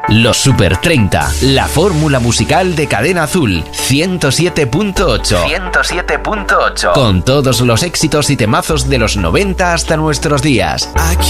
Los Super 30, la fórmula musical de Cadena Azul, 107.8. 107.8. Con todos los éxitos y temazos de los 90 hasta nuestros días.